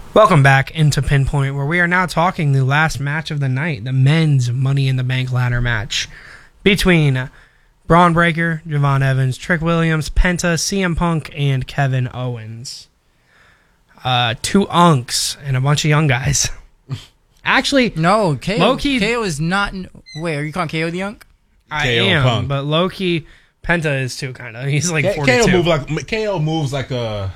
Welcome back into Pinpoint, where we are now talking the last match of the night, the men's Money in the Bank ladder match between Braun Breaker, Javon Evans, Trick Williams, Penta, CM Punk, and Kevin Owens. Two unks and a bunch of young guys. Actually, no, KO, low-key, KO is not. Wait, are you calling KO the unk? I KO am, Punk. but low-key, Penta is too, kind of. He's like 42. KO moves like a...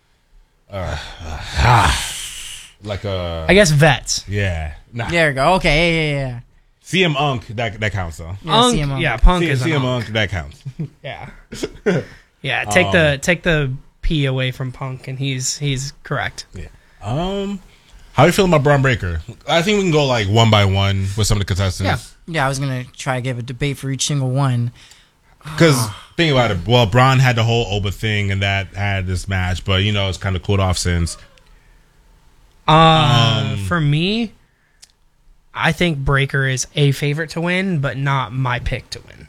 like a... I guess vets. Yeah. Nah. There we go. Okay, yeah. CM Unk, that counts, though. Yeah, Unk, CM Unk. yeah, Punk is an CM unk. Unk, that counts. Yeah. Yeah, take the P away from Punk, and he's correct. Yeah. How do you feel about Braun Breaker? I think we can go like one by one with some of the contestants. Yeah, I was gonna try to give a debate for each single one. Because think about it. Well, Braun had the whole Oba thing, and that had this match, but it's kind of cooled off since. For me, I think Breaker is a favorite to win, but not my pick to win.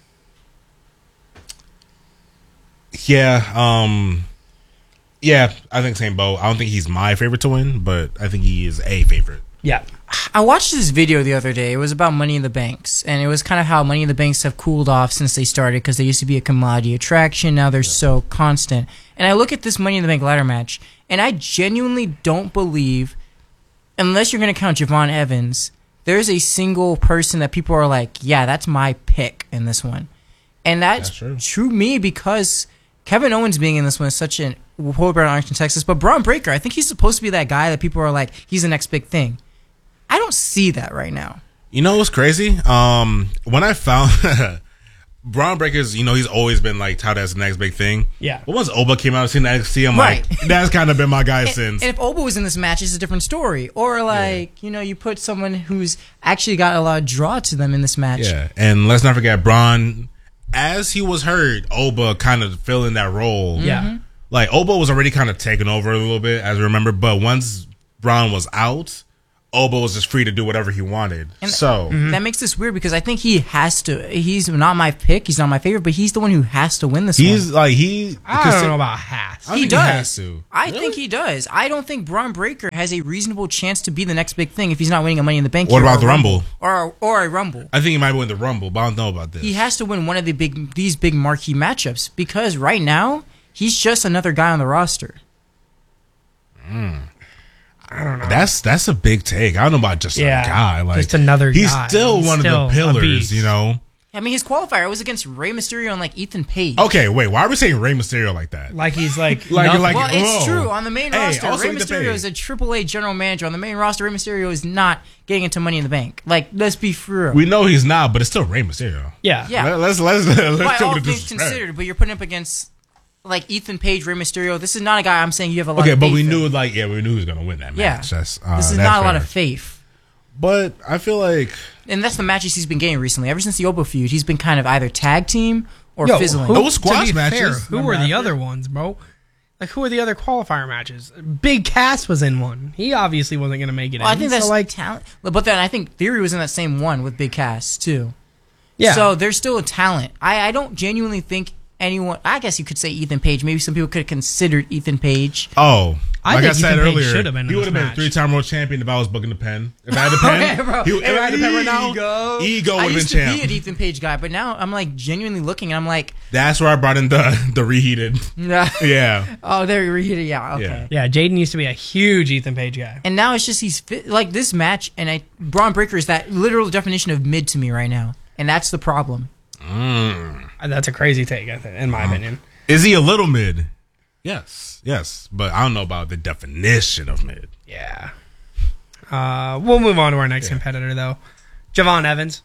Yeah. Yeah, I think same boat. I don't think he's my favorite to win, but I think he is a favorite. Yeah. I watched this video the other day. It was about Money in the Banks, and it was kind of how Money in the Banks have cooled off since they started because they used to be a commodity attraction. Now they're so constant. And I look at this Money in the Bank ladder match, and I genuinely don't believe, unless you're going to count Javon Evans, there's a single person that people are like, yeah, that's my pick in this one. And that's true to me because Kevin Owens being in this one is such an Holy Brown Arlington, Texas. But Braun Breaker, I think he's supposed to be that guy that people are like, he's the next big thing. I don't see that right now. You know what's crazy? When I found Braun Breaker's, he's always been like touted as the next big thing. Yeah. But once Oba came out and seen the NXT, I'm Right. like, that's kind of been my guy since. And if Oba was in this match, it's a different story. Or like, you put someone who's actually got a lot of draw to them in this match. Yeah. And let's not forget, Braun, as he was hurt, Oba kind of filling that role. Yeah. Like, Oba was already kind of taking over a little bit, as I remember. But once Braun was out, Oba was just free to do whatever he wanted. And so that makes this weird because I think he has to. He's not my pick. He's not my favorite, but he's the one who has to win this one. he's like he. I don't know about has. He think does. has to. I think he does. I don't think Braun Breaker has a reasonable chance to be the next big thing if he's not winning a Money in the Bank. What here about or the Rumble? Or a Rumble? I think he might win the Rumble, but I don't know about this. He has to win one of these big marquee matchups because right now he's just another guy on the roster. I don't know. That's a big take. I don't know about just a guy. Like, just another he's guy. still He's one still of a the pillars, beast. I mean, his qualifier was against Rey Mysterio and like Ethan Page. Okay, wait. Why are we saying Rey Mysterio like that? Like he's like, Like, nothing. like- Well, it's whoa. true. On the main roster, also Rey Ethan Mysterio Page. is a AAA general manager. On the main roster, Rey Mysterio is not getting into Money in the Bank. Like, let's be for real. We know he's not, but it's still Rey Mysterio. Yeah. Yeah. Let's By show all the things disrespect. considered, but you're putting up against like Ethan Page, Rey Mysterio. This is not a guy I'm saying you have a lot Okay, of but faith we in. knew we knew he was gonna win that Yeah. match. That's, This is that's not a lot fair. of faith. But I feel like And that's the matches he's been getting recently. Ever since the Oba feud, he's been kind of either tag team or Yo, fizzling. Those to squash be matches, fair, who were the other ones, bro? Like, who were the other qualifier matches? Big Cass was in one. He obviously wasn't going to make it Well, I in. think that's so, like, talent. But then I think Theory was in that same one with Big Cass too. yeah. So there's still a talent. I don't genuinely think anyone. I guess you could say Ethan Page. Maybe some people could have considered Ethan Page. oh, I like think I said Ethan Page earlier, should have been in he would this have been a match. 3-time world champion if I was booking the pen. If I had the pen, Okay, bro. if I had the pen right now, Ego would I have been used to be an champ. Ethan Page guy, but now I'm like genuinely looking. And I'm like, That's where I brought in the reheated. nah. Yeah, Oh, there you reheated. Yeah, okay. Yeah. yeah, Jaden used to be a huge Ethan Page guy. And now it's just he's fit, like this match, and Braun Breaker is that literal definition of mid to me right now, and that's the problem. That's a crazy take, I think, in my opinion. is he a little mid? Yes, but I don't know about the definition of mid. Yeah. We'll move on to our next competitor, though. Javon Evans.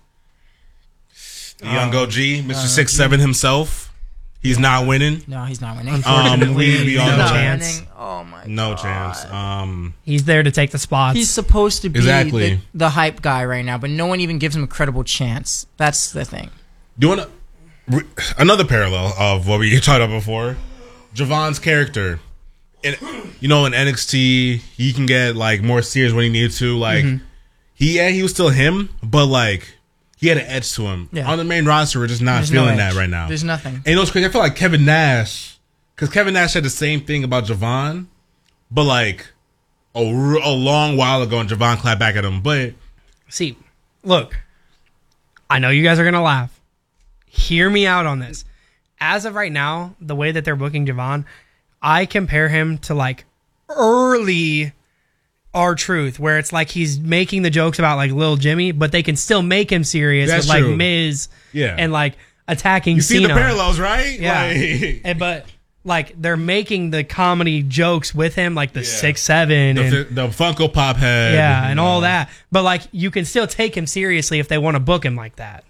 The young OG, Mr. 6'7" himself. He's not winning. No, he's not winning. We all no know chance. Winning. Oh my No god. chance. He's there to take the spots. He's supposed to be Exactly. the hype guy right now, but no one even gives him a credible chance. That's the thing. Do you want to another parallel of what we talked about before? Javon's character. In NXT, he can get like more serious when he needs to. Like he was still him, but like he had an edge to him. Yeah. On the main roster, we're just not There's no feeling edge. that right now. There's nothing. And you know what's crazy? I feel like Kevin Nash, because Kevin Nash said the same thing about Javon, but like a long while ago, and Javon clapped back at him. But See, look, I know you guys are gonna laugh. Hear me out on this. As of right now, the way that they're booking Javon, I compare him to like early R-Truth, where it's like he's making the jokes about like Lil Jimmy, but they can still make him serious That's with like true. Miz Yeah. and like attacking you see Cena. the parallels, right? Yeah. Like, But like they're making the comedy jokes with him, like the 6'7" and the Funko Pop head. yeah, you and know. all that. But like you can still take him seriously if they want to book him like that.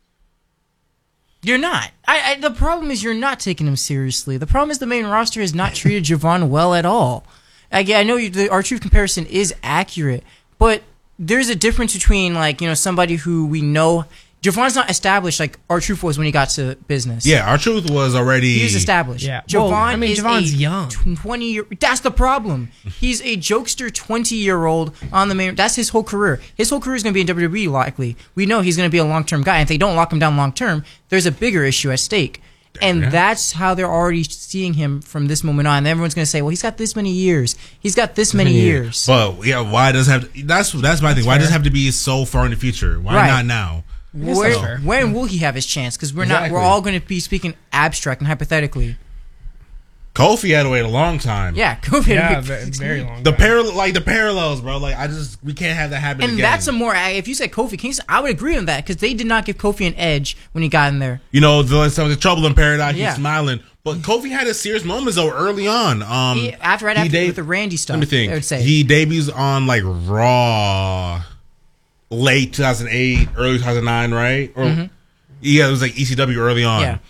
You're not. The problem is you're not taking him seriously. The problem is the main roster has not treated Javon well at all. I know the R-Truth comparison is accurate, but there's a difference between like, somebody who we know. Javon's not established like R-Truth was when he got to business. Yeah, R-Truth was already. He's established. Yeah. Javon Well, I mean, is Javon's a young. 20-year. That's the problem. He's a jokester 20-year-old on the main. That's his whole career. His whole career is going to be in WWE likely. We know he's going to be a long-term guy. And if they don't lock him down long-term, there's a bigger issue at stake. And that's how they're already seeing him from this moment on. And everyone's going to say, well, he's got this many years. He's got this many years. But yeah, why does it have? That's my thing. Why does it have to be so far in the future? Why Right. not now? that's fair. When will he have his chance? Because we're Exactly. all going to be speaking abstract and hypothetically. Kofi had to wait a long time. Yeah, COVID. Yeah, very long. The time. the parallels, bro. Like we can't have that happen And again. that's if you said Kofi Kingston, I would agree on that because they did not give Kofi an edge when he got in there. the trouble in paradise. Yeah. He's smiling, but Kofi had his serious moments though early on. Right after with the Randy stuff, Let me think. I would say. He debuts on like Raw, late 2008, early 2009, right? Or yeah, it was like ECW early on. Yeah.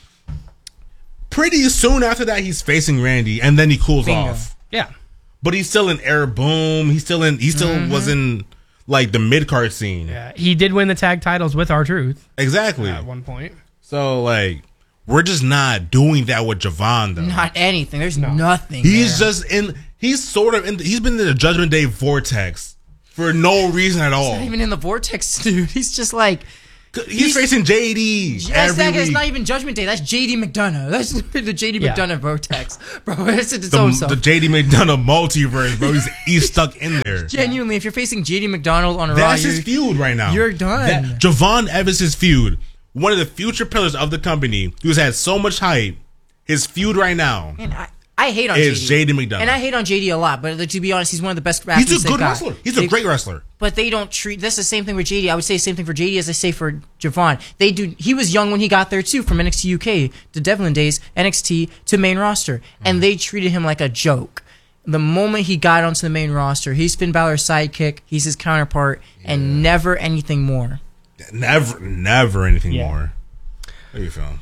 Pretty soon after that, he's facing Randy, and then he cools Bingo. off. Yeah. But he's still in Air Boom. He still was in like the mid card scene. Yeah. He did win the tag titles with R-Truth Exactly. at one point. So like, we're just not doing that with Javon though. Not anything. There's nothing. He's there. just in. He's sort of in. He's been in the Judgment Day vortex for no reason at all. not even in the vortex, dude. He's just like He's facing JD every it's week. not even Judgment Day. That's JD McDonough. That's the JD Yeah. McDonough vortex, bro. It's its own the stuff. JD McDonough multiverse, bro. He's stuck in there. Genuinely, if you're facing JD McDonald on a Raw, That's his feud right now. you're done. Javon Evans' feud, one of the future pillars of the company, who's had so much hype. His feud right now. And I hate on Is JD. JD McDonough. And I hate on JD a lot, but to be honest, he's one of the best athletes He's a they've good got. wrestler. He's a great wrestler. But they don't treat. That's the same thing with JD. I would say the same thing for JD as I say for Javon. They do. He was young when he got there too, from NXT UK to Devlin days, NXT to main roster, and they treated him like a joke. The moment he got onto the main roster, he's Finn Balor's sidekick. He's his counterpart, and never anything more. Never anything Yeah. more. How you feeling?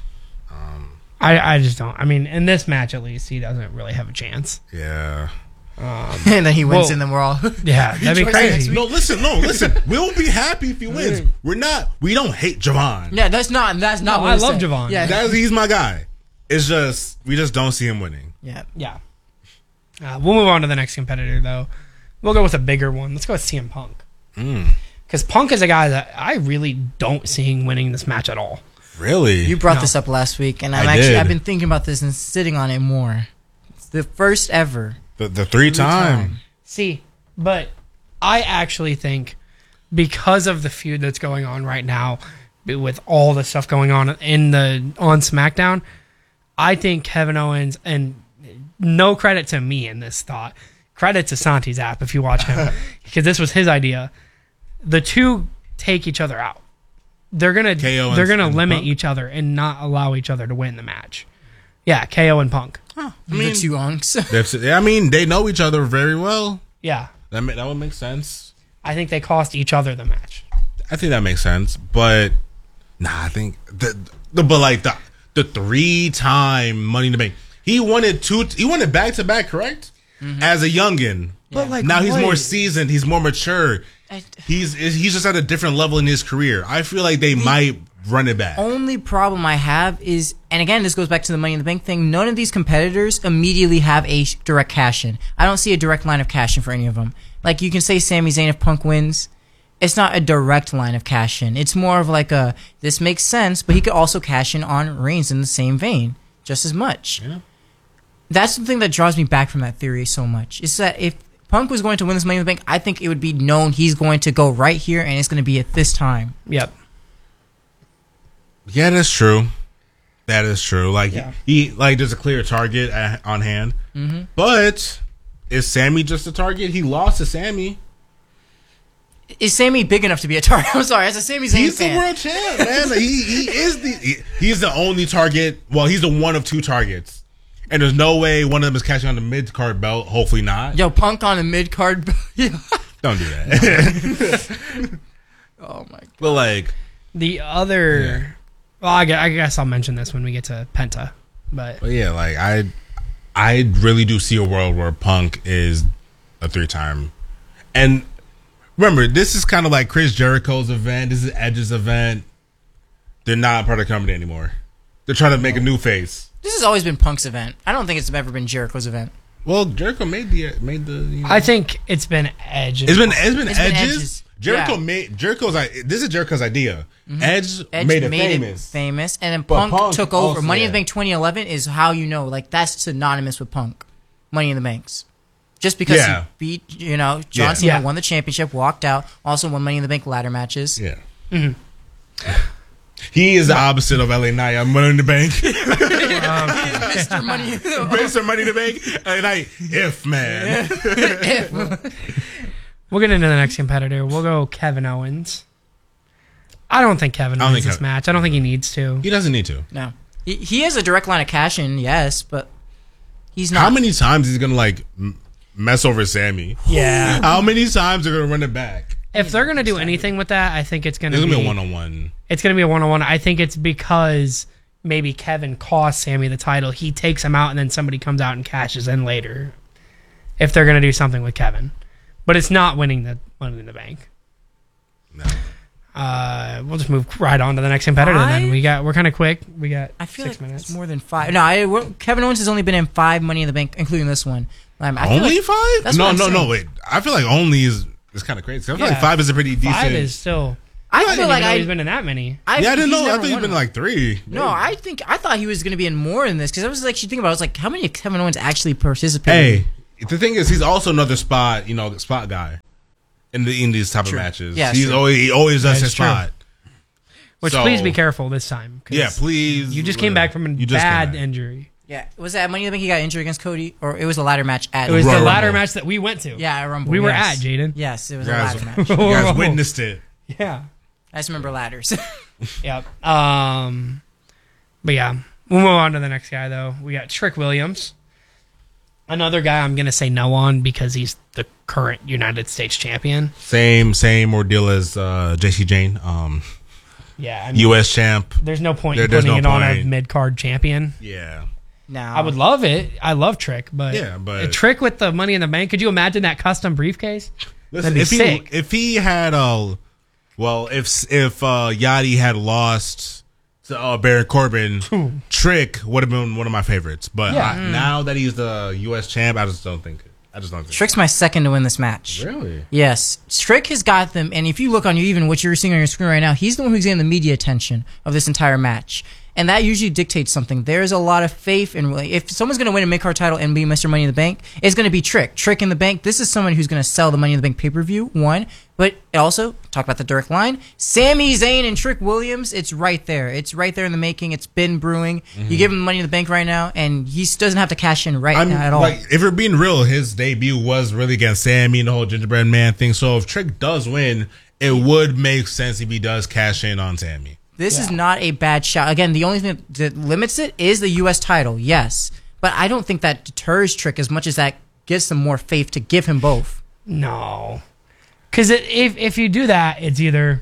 I just don't. I mean, in this match at least, he doesn't really have a chance. Yeah. And then he wins, Well- and then we're all Yeah, that'd be joins next crazy. week. No, listen. We'll be happy if he wins. We don't hate Javon. Yeah, that's not. What I I'm love saying. Javon. Yeah, He's my guy. It's just we just don't see him winning. yeah. Yeah. We'll move on to the next competitor, though. We'll go with a bigger one. Let's go with CM Punk. Because Punk is a guy that I really don't see him winning this match at all. Really? You brought No. this up last week, and I did. I've been thinking about this and sitting on it more. It's the first ever. the three-time. See, but I actually think because of the feud that's going on right now, with all the stuff going on on SmackDown, I think Kevin Owens, and no credit to me in this thought, credit to Santi's app if you watch him, because this was his idea. The two take each other out. They're gonna KO and limit Punk? each other and not allow each other to win the match. Yeah, KO and Punk. The two unks. I mean, they know each other very well. Yeah, That would make sense. I think they cost each other the match. I think that makes sense, but I think the three-time Money in the Bank. He won it back-to-back, correct? As a youngin. But like Now he's what? more seasoned. He's more mature. He's just at a different level in his career. I feel like they might run it back. Only problem I have is, and again, this goes back to the Money in the Bank thing. None of these competitors immediately have a direct cash in. I don't see a direct line of cash in for any of them. Like you can say Sami Zayn if Punk wins. It's not a direct line of cash in. It's more of like this makes sense, but he could also cash in on Reigns in the same vein, just as much. Yeah. That's the thing that draws me back from that theory so much. Is that if Punk was going to win this Money in the Bank, I think it would be known he's going to go right here, and it's going to be at this time. Yep. Yeah, that's true. That is true. Like Yeah. he like there's a clear target on hand. Mm-hmm. But is Sammy just a target? He lost to Sammy. Is Sammy big enough to be a target? I'm sorry, as a Sami Zayn He's fan. the world champ, man. He's the only target. Well, he's the one of two targets, and there's no way one of them is catching on the mid card belt. Hopefully not. Yo, Punk on the mid card. Don't do that. Oh my god. But like The other... Well, I guess I'll mention this when we get to Penta. But yeah, like I really do see a world where Punk is a 3-time, and remember, this is kind of like Chris Jericho's event. This is Edge's event. They're not part of the company anymore. They're trying to make a new face. This has always been Punk's event. I don't think it's ever been Jericho's event. Well, Jericho made the. You know. I think it's been Edge. It's been Edge's. Edge's. Jericho Yeah. made Jericho's. This is Jericho's idea. Edge Edge made it famous. And then But Punk took over. also, Money in yeah. the Bank 2011 is how you know, like, that's synonymous with Punk. Money in the Banks. Just because Yeah. he beat, John Yeah. Cena, Yeah. won the championship, walked out, also won Money in the Bank ladder matches. Yeah. He is the opposite of LA Knight. I'm Money in the Bank. Mr. Money. Mr. Money in the Bank. LA Knight. If man. We'll get into the next competitor. We'll go Kevin Owens. I don't think Kevin wins this match. I don't think he needs to. He doesn't need to. No. He has a direct line of cash in, yes, but he's not. How many times is he gonna mess over Sammy? Yeah. How many times they're gonna run it back? If they're going to do anything with that, I think it's going to It's be gonna be a 1-on-1. It's going to be a 1-on-1. I think it's because maybe Kevin cost Sammy the title. He takes him out, and then somebody comes out and cashes in later. If they're going to do something with Kevin. But it's not winning the Money in the Bank. No. We'll just move right on to the next competitor. Then we're kind of quick. We got I feel 6 like minutes. it's more than 5. No, Kevin Owens has only been in 5 Money in the Bank, including this one. I feel Only like 5? that's No, what I'm no, no. saying. Wait. I feel like only is kind of crazy. I feel like 5 is a pretty decent. 5 is still. I didn't feel even like know he's been in that many. I didn't know. I never thought he's won been one. like 3. No, I thought he was going to be in more than this because I was like, you think about it, I was like, how many Kevin Owens actually participated? Hey, the thing is, he's also another spot guy in these type of matches. Yeah, he always does his true. spot. Which, So- please be careful this time. 'cause Yeah, please. You just came back from a You just came bad back. injury. Yeah, was that Money in the Bank he got injured against Cody, or it was a ladder match at? It was Royal the ladder Rumble. match that we went to. yeah, a Rumble. We were yes. at, Jaden. Yes, it was You a guys, ladder match. you guys witnessed it. Yeah. I just remember ladders. Yep. But yeah, we'll move on to the next guy though. We got Trick Williams. Another guy I'm gonna say no on because he's the current United States champion. Same ordeal as JC Jane, Yeah. I mean, U.S. champ. there's no point in There's putting no it on a point. mid card champion. Yeah. now I would love it. I love Trick, but Yeah, but- a Trick with the Money in the Bank. Could you imagine that custom briefcase? Listen, That'd be sick. if he had if Yachty had lost to Baron Corbin, Trick would have been one of my favorites. But Yeah. now that he's the U.S. champ, I just don't think. Trick's my second to win this match. Really? Yes, Trick has got them, and if you look on even what you're seeing on your screen right now, he's the one who's getting the media attention of this entire match, and that usually dictates something. There's a lot of faith in if someone's going to win a mid-card title and be Mr. Money in the Bank, it's going to be Trick. Trick in the Bank. This is someone who's going to sell the Money in the Bank pay-per-view. One, but also talk about the direct line. Sami Zayn and Trick Williams. It's right there. It's right there in the making. It's been brewing. You give him Money in the Bank right now, and he doesn't have to cash in now at all. Like, if we're being real, his debut was really against Sammy and the whole Gingerbread Man thing. So if Trick does win, it would make sense if he does cash in on Sammy. This is not a bad shot. Again, the only thing that limits it is the U.S. title, yes. But I don't think that deters Trick as much as that gives them more faith to give him both. No, because if you do that, it's either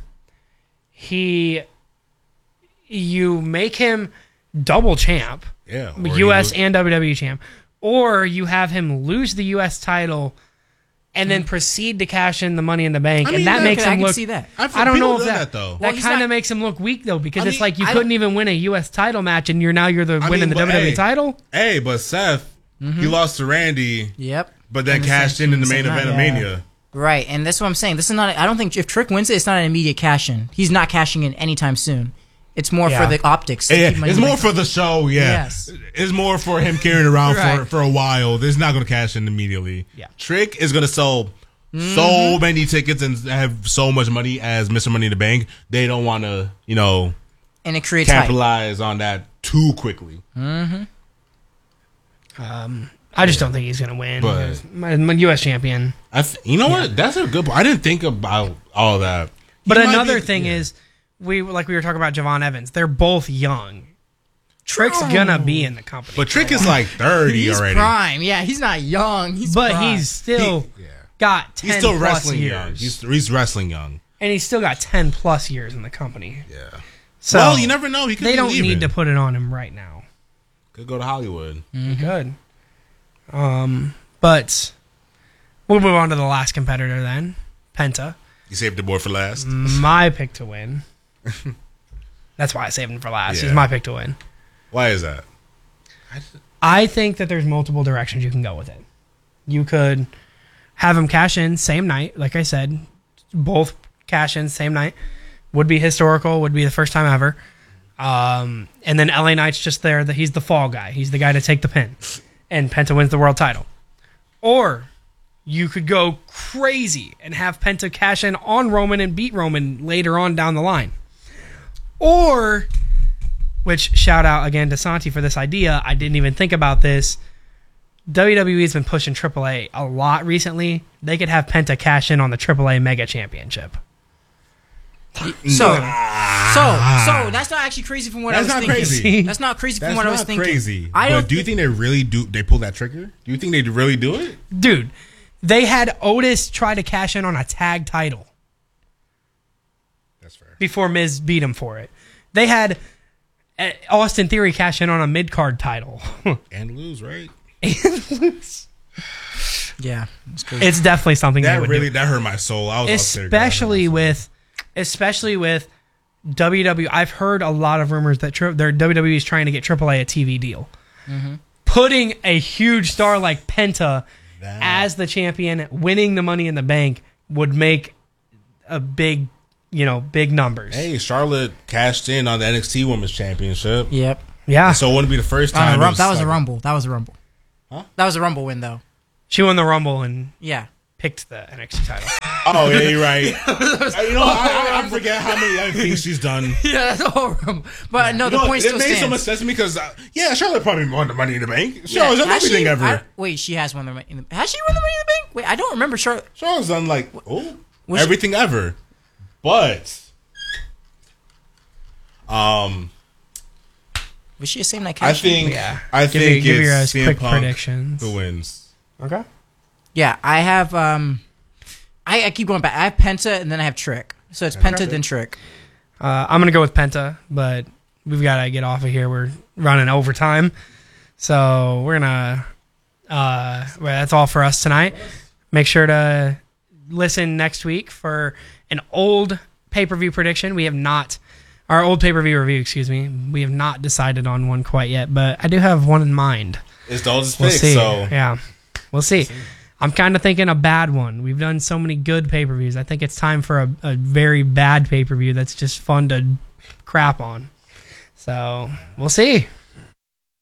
you make him double champ, Yeah. or U.S. he and WWE champ, or you have him lose the U.S. title and then proceed to cash in the Money in the Bank, mean, and that yeah, makes I him can look. see that. I don't know if that though. Well, that he's kind not- of makes him look weak though, because I it's mean, like you I couldn't don't- even win a U.S. title match, and you're winning the but, WWE hey, title. Hey, but Seth, he lost to Randy, Yep. but then And the cashed same- in the main same event of night. Mania. Right, and that's what I'm saying. This is not. I don't think if Trick wins it, it's not an immediate cash in. He's not cashing in anytime soon. It's more Yeah. for the optics. to Yeah, keep Money it's in the more Bank. for the show. Yeah, Yes. it's more for him carrying around Right. for a while. It's not going to cash in immediately. Yeah. Trick is going to sell so many tickets and have so much money as Mr. Money in the Bank. They don't want to, And it creates hype. capitalize on that too quickly. I just don't think he's gonna win. But- my U.S. champion. You know what? That's a good point. I didn't think about all that. But He might another be- thing yeah. is, we were talking about Javon Evans. They're both young. Trick's gonna be in the company, But Trick is like 30 He's already. prime. Yeah, he's not young. He's but prime. he's still He- yeah. got 10 He's still plus wrestling years. young. He's wrestling young. And he's still got 10 plus years in the company. Yeah. So Well, you never know. He could they be don't leaving. need to put it on him right now. Could go to Hollywood. Good. But we'll move on to the last competitor then. Penta. You saved the boy for last. My pick to win. That's why I saved him for last. He's Yeah. my pick to win. Why is that? I think that there's multiple directions you can go with it. You could have him cash in same night, like I said. Both cash in same night. Would be historical, would be the first time ever. And then LA Knight's just there. He's the fall guy. He's the guy to take the pin. And Penta wins the world title. Or you could go crazy and have Penta cash in on Roman and beat Roman later on down the line. Or, which shout out again to Santi for this idea. I didn't even think about this. WWE's been pushing AAA a lot recently. They could have Penta cash in on the AAA Mega Championship. So that's not actually crazy from what I That's was not thinking. crazy. That's not crazy from That's what I was not thinking. crazy. I don't. But do you think they really do? They pull that trigger? Do you think they really do it? Dude, they had Otis try to cash in on a tag title That's fair. before Miz beat him for it. They had Austin Theory cash in on a mid-card title. And lose, right? Yeah, it's crazy. It's definitely something they That would really do. that hurt my soul. I was Especially with WWE. I've heard a lot of rumors that their WWE is trying to get AAA a TV deal. Putting a huge star like Penta as the champion, winning the Money in the Bank would make a big numbers. Hey, Charlotte cashed in on the NXT Women's Championship, Yep. Yeah, so it wouldn't be the first time. That was a like- rumble. That was a rumble. Huh? That was a rumble win though. she won the Rumble and Yeah. picked the NXT title. Oh yeah, you're right. I forget how many other things she's done. Yeah, that's a whole rumble. But no, the point it still made stands. so much sense to me because Charlotte probably won the Money in the Bank. Charlotte's done Has everything she? ever. Wait, she has won the Money in the Has she won the Money in the Bank? Wait, I don't remember Charlotte. Charlotte's done Was everything ever, but Was she a same night I cash? think Yeah. I Give think your it's CM quick Punk predictions. who wins. Okay. Yeah, I have I keep going back. I have Penta and then I have Trick. So it's Penta then Trick. I'm gonna go with Penta, but we've got to get off of here. We're running overtime, so we're gonna. Well, that's all for us tonight. Make sure to listen next week for an old pay-per-view prediction. We have not our old pay-per-view review. Excuse me. We have not decided on one quite yet, but I do have one in mind. It's Dolph's We'll pick, see. so Yeah, we'll see. I'm kind of thinking a bad one. We've done so many good pay-per-views. I think it's time for a very bad pay-per-view that's just fun to crap on. So we'll see.